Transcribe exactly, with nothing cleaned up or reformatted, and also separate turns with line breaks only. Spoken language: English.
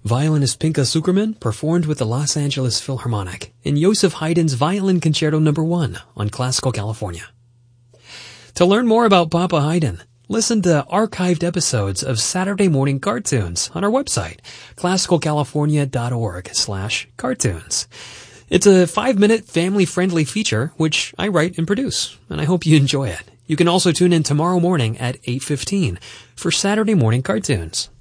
Violinist Pinka Zukerman performed with the Los Angeles Philharmonic in Joseph Haydn's Violin Concerto Number one on Classical California. To learn more about Papa Haydn, listen to archived episodes of Saturday Morning Cartoons on our website, classicalcalifornia.org slash cartoons. It's a five-minute family-friendly feature which I write and produce, and I hope you enjoy it. You can also tune in tomorrow morning at eight fifteen for Saturday Morning Cartoons.